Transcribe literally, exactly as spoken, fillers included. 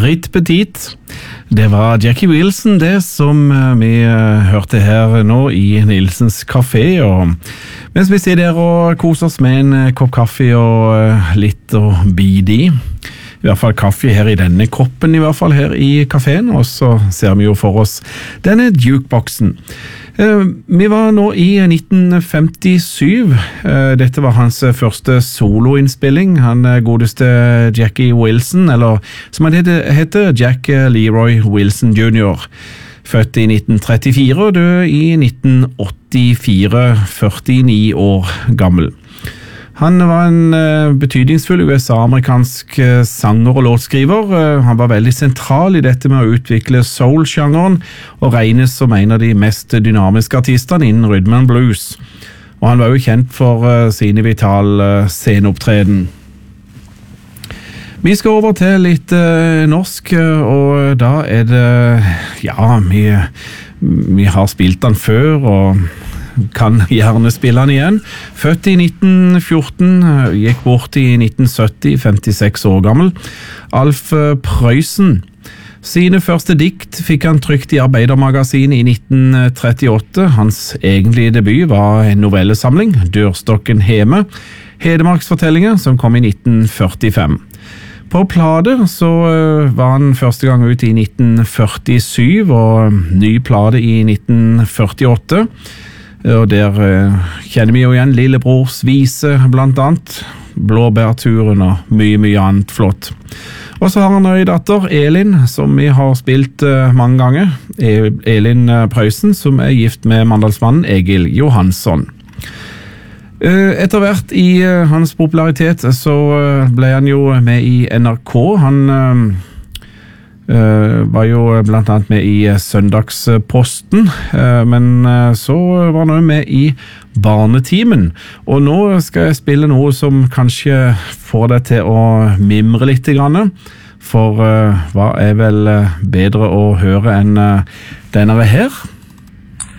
Rit Petit. Det var Jackie Wilson, det som vi hørte her nå i Nilsens Café. Og mens vi sitter der og koser oss med en kopp kaffe og litt å bide i. I hvert fall kaffe her i denne koppen, i hvert fall her i kaféen. Og så ser vi jo for oss denne jukeboxen. Vi var nå i nitten femtisju. Dette var hans første soloinnspilling. Han godeste Jackie Wilson, eller som han heter, Jack Leroy Wilson junior Født i nitten trettifire og død i nitten åttifire, førtini år gammel. Han var en uh, betydningsfull U S A-amerikansk uh, sanger og låtskriver. Uh, han var veldig sentral i dette med å utvikle soul-sjangeren, og regnes som en av de mest dynamiske artistene innen rhythm and blues. Og han var jo kjent for uh, sine vitale uh, sceneopptreden. Vi skal over til litt uh, norsk, uh, og da er det, ja, vi, vi har spilt den før, og kan gjerne spille han igjen. Født i nitten fjorten, gikk bort i nitten sytti, femtiseks år gammel. Alf Prøysen. Sine første dikt fikk han trykt i Arbeidermagasinet i nitten trettiåtte. Hans egentlige debut var en novellesamling, Dørstokken Heme, Hedmarksfortellinger, som kom i nitten førtifem. På plate så var han første gang ut i nitten førtisju, og ny plate i nitten førtiåtte. Og der uh, kjenner vi jo igjen Lillebrors vise, blant annet Blåbærturen og mye, mye annet flott. Og så har han en datter, Elin, som vi har spilt uh, mange ganger. E- Elin uh, Prøysen, som er gift med mandalsmannen Egil Johansson. Uh, etter hvert i uh, hans popularitet så uh, ble han jo med i N R K. Han uh, Uh, var jo blant annet med i Søndagsposten, uh, men uh, så var han også med i Barnetimen. Og nå skal jeg spille noe som kanskje får deg til å mimre litt grann, for uh, hva er vel uh, bedre å høre enn uh, denne her?